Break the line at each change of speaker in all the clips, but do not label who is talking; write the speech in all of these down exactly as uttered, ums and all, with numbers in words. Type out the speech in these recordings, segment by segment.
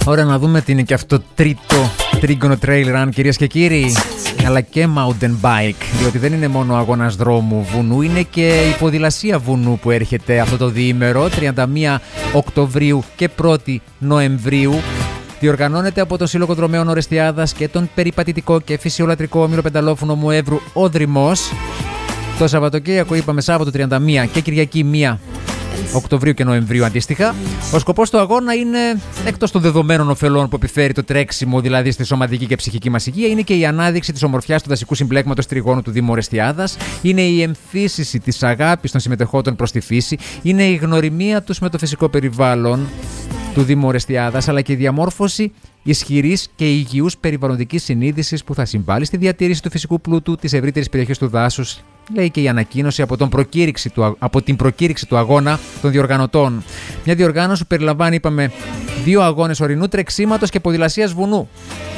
Ώρα να δούμε τι είναι και αυτό το τρίτο τρίγωνο trail run, κυρίες και κύριοι, αλλά και mountain bike, διότι δεν είναι μόνο αγώνας δρόμου βουνού, είναι και η ποδηλασία βουνού που έρχεται αυτό το διήμερο, τριάντα μία Οκτωβρίου και πρώτη Νοεμβρίου. Διοργανώνεται από τον Σύλλογο Δρομέων Ορεστιάδας και τον περιπατητικό και φυσιολατρικό όμιλο πενταλόφουνο μου Εύρου ο Δρυμός. Το Σαββατοκύριακο είπαμε Σάββατο τριάντα μία και Κυριακή μία Οκτωβρίου και Νοεμβρίου αντίστοιχα. Ο σκοπός του αγώνα είναι, εκτός των δεδομένων ωφελών που επιφέρει το τρέξιμο, δηλαδή στη σωματική και ψυχική μας υγεία, είναι και η ανάδειξη της ομορφιάς του δασικού συμπλέγματος τριγώνου του Δήμου Ορεστιάδας, είναι η εμφύσιση της αγάπης των συμμετεχόντων προς τη φύση, είναι η γνωριμία τους με το φυσικό περιβάλλον του Δήμου Ορεστιάδας, αλλά και η διαμόρφωση ισχυρής και υγιούς περιβαλλοντικής συνείδησης που θα συμβάλλει στη διατήρηση του φυσικού πλούτου της ευρύτερης περιοχής του δάσους, λέει και η ανακοίνωση από, τον προκήρυξη του, από την προκήρυξη του αγώνα των διοργανωτών. Μια διοργάνωση που περιλαμβάνει, είπαμε, δύο αγώνες ορεινού τρεξίματος και ποδηλασίας βουνού.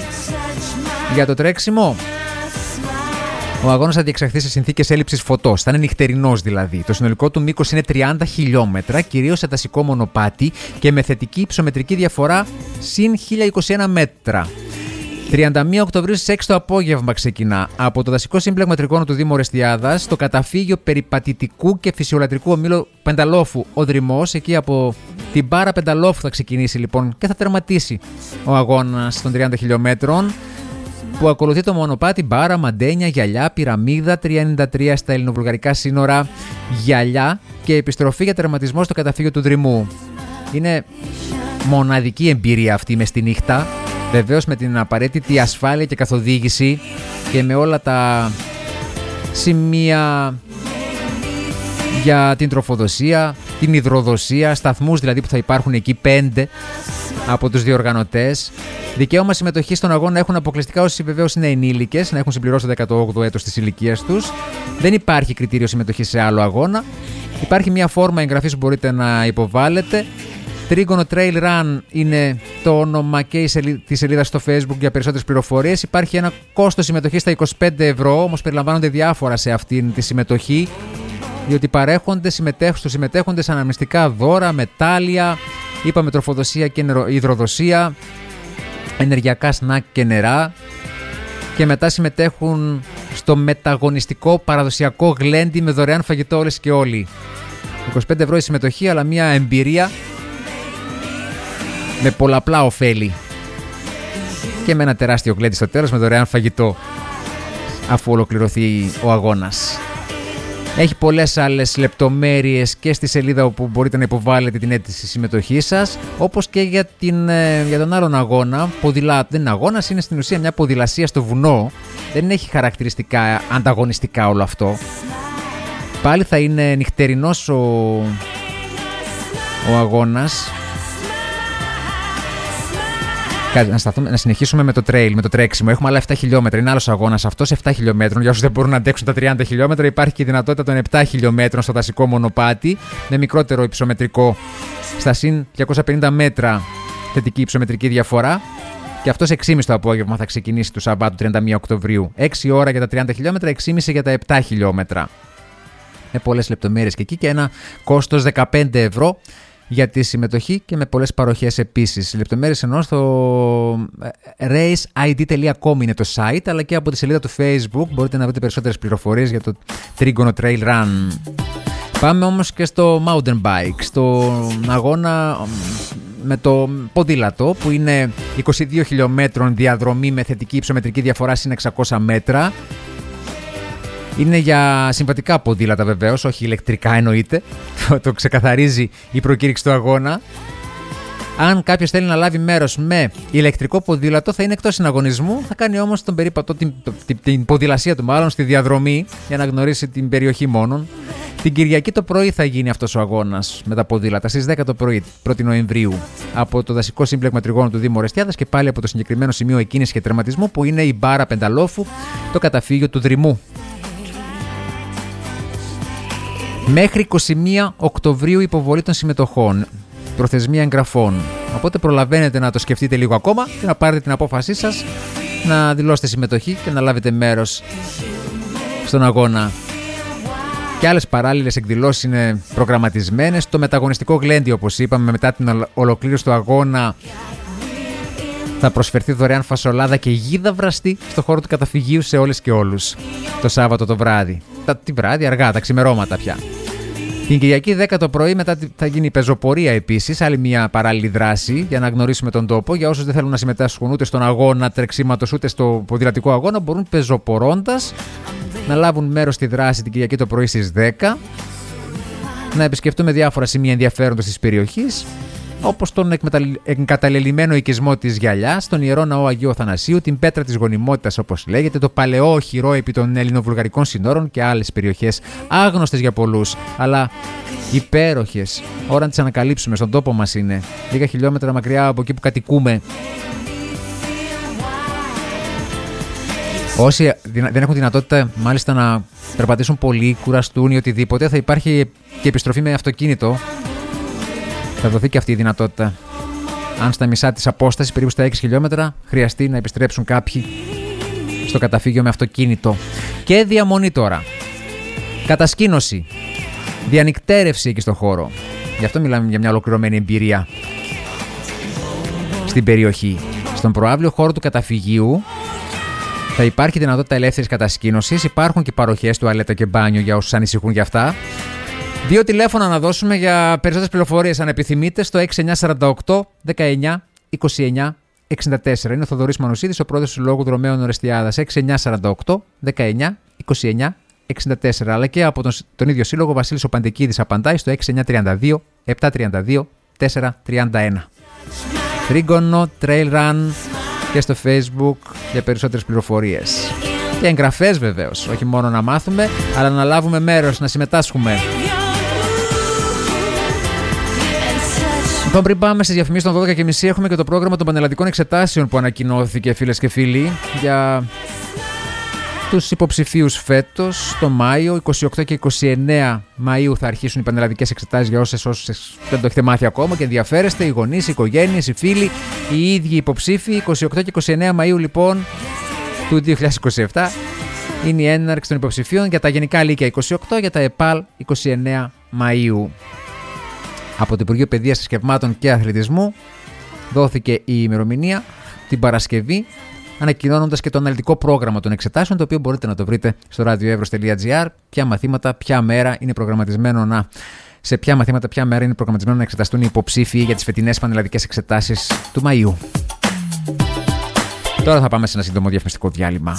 Για το τρέξιμο, ο αγώνας θα διεξαχθεί σε συνθήκες έλλειψης φωτός. Θα είναι νυχτερινός δηλαδή. Το συνολικό του μήκος είναι τριάντα χιλιόμετρα, κυρίως σε δασικό μονοπάτι και με θετική υψομετρική διαφορά συν χίλια είκοσι ένα μέτρα. τριάντα μία Οκτωβρίου στις έξι το απόγευμα ξεκινά από το δασικό σύμπλεγμα τριγώνου του Δήμου Ορεστιάδας στο καταφύγιο περιπατητικού και φυσιολατρικού ομίλου Πενταλόφου ο Δρυμός. Εκεί από την Μπάρα Πενταλόφου θα ξεκινήσει λοιπόν και θα τερματίσει ο αγώνας των τριάντα χιλιόμετρων, που ακολουθεί το μονοπάτι Μπάρα, Μαντένια, Γυαλιά, Πυραμίδα, τριακόσια ενενήντα τρία στα ελληνοβουλγαρικά σύνορα, Γυαλιά και επιστροφή για τερματισμό στο καταφύγιο του Δρυμού. Είναι μοναδική εμπειρία αυτή μες τη νύχτα, βεβαίως με την απαραίτητη ασφάλεια και καθοδήγηση και με όλα τα σημεία για την τροφοδοσία, την υδροδοσία, σταθμούς δηλαδή που θα υπάρχουν εκεί, πέντε από τους διοργανωτές. Δικαίωμα συμμετοχή στον αγώνα έχουν αποκλειστικά όσοι βεβαίως είναι ενήλικες, να έχουν συμπληρώσει το δεκαοκτώ έτος της ηλικίας τους. Δεν υπάρχει κριτήριο συμμετοχής σε άλλο αγώνα. Υπάρχει μια φόρμα εγγραφής που μπορείτε να υποβάλλετε. Τρίγωνο Trail Run είναι το όνομα και η σελίδα, τη σελίδα στο Facebook για περισσότερες πληροφορίες. Υπάρχει ένα κόστος συμμετοχής στα είκοσι πέντε ευρώ, όμως περιλαμβάνονται διάφορα σε αυτήν τη συμμετοχή, διότι παρέχονται συμμετέχουν, στους συμμετέχοντες αναμνηστικά δώρα, μετάλλια, είπαμε τροφοδοσία και υδροδοσία, ενεργειακά σνακ και νερά, και μετά συμμετέχουν στο μεταγωνιστικό παραδοσιακό γλέντι με δωρεάν φαγητό όλες και όλοι. είκοσι πέντε ευρώ η συμμετοχή, αλλά μια εμπειρία με πολλαπλά ωφέλη και με ένα τεράστιο γλέντι στο τέλος με δωρεάν φαγητό αφού ολοκληρωθεί ο αγώνας. Έχει πολλές άλλες λεπτομέρειες και στη σελίδα όπου μπορείτε να υποβάλλετε την αίτηση συμμετοχής σας, όπως και για, την, για τον άλλον αγώνα. Ποδηλά, δεν είναι αγώνας, είναι στην ουσία μια ποδηλασία στο βουνό. Δεν έχει χαρακτηριστικά ανταγωνιστικά όλο αυτό. Πάλι θα είναι νυχτερινός ο, ο αγώνας. Να, σταθούμε, να συνεχίσουμε με το trail, με το τρέξιμο. Έχουμε άλλα επτά χιλιόμετρα. Είναι άλλος αγώνας αυτός, επτά χιλιόμετρων. Για όσους δεν μπορούν να αντέξουν τα τριάντα χιλιόμετρα, υπάρχει και η δυνατότητα των επτά χιλιόμετρων στο δασικό μονοπάτι, με μικρότερο υψομετρικό, στα συν διακόσια πενήντα μέτρα θετική υψομετρική διαφορά. Και αυτός έξι και μισή το απόγευμα θα ξεκινήσει του Σαββάτου τριάντα μία Οκτωβρίου. έξι ώρα για τα τριάντα χιλιόμετρα, έξι και μισή για τα επτά χιλιόμετρα. Με πολλές λεπτομέρειες και εκεί, και ένα κόστος δεκαπέντε ευρώ για τη συμμετοχή και με πολλές παροχές επίσης. Οι λεπτομέρειες εννοώ στο race i d τελεία com είναι το site, αλλά και από τη σελίδα του Facebook μπορείτε να βρείτε περισσότερες πληροφορίες για το τρίγωνο Trail Run. Πάμε όμως και στο mountain bike, στο αγώνα με το ποδήλατο, που είναι είκοσι δύο χιλιόμετρων διαδρομή με θετική υψομετρική διαφορά συν εξακόσια μέτρα. Είναι για συμβατικά ποδήλατα βεβαίως, όχι ηλεκτρικά εννοείται. Το, το ξεκαθαρίζει η προκήρυξη του αγώνα. Αν κάποιος θέλει να λάβει μέρος με ηλεκτρικό ποδήλατο, θα είναι εκτός συναγωνισμού. Θα κάνει όμως τον περίπατο, την, την, την ποδηλασία του μάλλον στη διαδρομή, για να γνωρίσει την περιοχή μόνον. Την Κυριακή το πρωί θα γίνει αυτός ο αγώνας με τα ποδήλατα, στις δέκα το πρωί, πρώτη Νοεμβρίου, από το δασικό σύμπλεγμα τριγώνου του Δήμου Ορεστιάδας και πάλι από το συγκεκριμένο σημείο εκκίνησης και τερματισμού, που είναι η Μπάρα Πενταλόφου, το καταφύγιο του Δρυμού. Μέχρι είκοσι μία Οκτωβρίου υποβολή των συμμετοχών, προθεσμία εγγραφών. Οπότε προλαβαίνετε να το σκεφτείτε λίγο ακόμα και να πάρετε την απόφασή σας, να δηλώσετε συμμετοχή και να λάβετε μέρος στον αγώνα. Και άλλες παράλληλες εκδηλώσεις είναι προγραμματισμένες. Το μεταγωνιστικό γλέντι, όπως είπαμε, μετά την ολοκλήρωση του αγώνα Θα προσφερθεί δωρεάν φασολάδα και γίδα βραστή στο χώρο του καταφυγίου σε όλες και όλους. Το Σάββατο το βράδυ. Τα, τη βράδυ, αργά, τα ξημερώματα πια. Την Κυριακή δέκα το πρωί μετά θα γίνει η πεζοπορία επίσης, άλλη μια παράλληλη δράση για να γνωρίσουμε τον τόπο. Για όσους δεν θέλουν να συμμετάσχουν ούτε στον αγώνα τρεξίματος ούτε στο ποδηλατικό αγώνα, μπορούν πεζοπορώντας να λάβουν μέρος στη δράση την Κυριακή το πρωί στις δέκα. Να επισκεφτούμε διάφορα σημεία ενδιαφέροντος της περιοχής, όπως τον εγκαταλελειμμένο οικισμό της Γυαλιάς, τον Ιερό Ναό Αγίου Αθανασίου, την Πέτρα της Γονιμότητας όπως λέγεται, το παλαιό οχυρό επί των ελληνοβουλγαρικών συνόρων και άλλες περιοχές άγνωστες για πολλούς, αλλά υπέροχες. Ώρα να τις ανακαλύψουμε, στον τόπο μας είναι, λίγα χιλιόμετρα μακριά από εκεί που κατοικούμε. Όσοι δεν έχουν δυνατότητα μάλιστα να περπατήσουν πολύ, κουραστούν ή οτιδήποτε, θα υπάρχει και επιστροφή με αυτοκίνητο. Θα δοθεί και αυτή η δυνατότητα. Αν στα μισά της απόστασης, περίπου στα έξι χιλιόμετρα, χρειαστεί να επιστρέψουν κάποιοι στο καταφύγιο με αυτοκίνητο. Και διαμονή τώρα. Κατασκήνωση. Διανυκτέρευση εκεί στο χώρο. Γι' αυτό μιλάμε για μια ολοκληρωμένη εμπειρία στην περιοχή. Στον προαύλιο χώρο του καταφυγίου θα υπάρχει δυνατότητα ελεύθερης κατασκήνωσης. Υπάρχουν και παροχές τουαλέτα και μπάνιο για όσους ανησυχούν για αυτά. Δύο τηλέφωνα να δώσουμε για περισσότερες πληροφορίες αν επιθυμείτε στο έξι εννιά τέσσερα οκτώ δεκαεννιά είκοσι εννιά εξήντα τέσσερα. Είναι ο Θοδωρής Μανουσίδης, ο πρόεδρος του Συλλόγου Δρομέων Ορεστιάδας. έξι εννιά τέσσερα οκτώ δεκαεννιά είκοσι εννιά εξήντα τέσσερα. Αλλά και από τον, τον ίδιο σύλλογο Βασίλης ο Παντεκίδης απαντάει στο έξι εννιά τρία δύο επτά τρία δύο τέσσερα τρία ένα. Τρίγωνο Trail Run και στο Facebook για περισσότερες πληροφορίες. Και εγγραφές βεβαίως, όχι μόνο να μάθουμε, αλλά να λάβουμε μέρος, να συμμετάσχουμε. Λοιπόν, πριν πάμε στις διαφημίσεις των δώδεκα και μισή, έχουμε και το πρόγραμμα των πανελλαδικών εξετάσεων που ανακοινώθηκε, φίλες και φίλοι, για τους υποψηφίους φέτος. Το Μάιο, είκοσι οκτώ και είκοσι εννέα Μαΐου θα αρχίσουν οι πανελλαδικές εξετάσεις για όσες όσες δεν το έχετε μάθει ακόμα και ενδιαφέρεστε, οι γονείς, οι οικογένειες, οι φίλοι, οι ίδιοι υποψήφοι. είκοσι οκτώ και είκοσι εννέα Μαΐου λοιπόν του δύο χιλιάδες είκοσι επτά είναι η έναρξη των υποψηφίων για τα γενικά λύκεια είκοσι οκτώ, για τα ΕΠΑΛ είκοσι εννέα Μαΐου. Από το Υπουργείο Παιδείας, Θρησκευμάτων και Αθλητισμού δόθηκε η ημερομηνία την Παρασκευή, ανακοινώνοντας και το αναλυτικό πρόγραμμα των εξετάσεων, το οποίο μπορείτε να το βρείτε στο radioevros τελεία gr. Ποια μαθήματα, ποια μέρα είναι προγραμματισμένο να... Σε ποια μαθήματα, ποια μέρα είναι προγραμματισμένο να εξεταστούν οι υποψήφοι για τις φετινές πανελλαδικές εξετάσεις του Μαΐου. Τώρα θα πάμε σε ένα σύντομο διαφημιστικό διάλειμμα.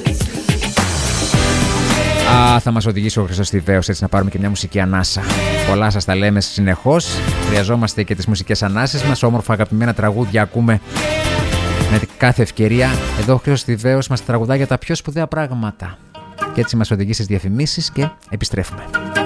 Α, θα μας οδηγήσει ο Χρήστος Θηβαίος, έτσι να πάρουμε και μια μουσική ανάσα. Πολλά σας τα λέμε συνεχώς. Χρειαζόμαστε και τις μουσικές ανάσες μας. Όμορφα αγαπημένα τραγούδια ακούμε με κάθε ευκαιρία. Εδώ ο Χρήστος Θηβαίος μας τραγουδά για τα πιο σπουδαία πράγματα. Και έτσι μας οδηγεί στις διαφημίσεις και επιστρέφουμε.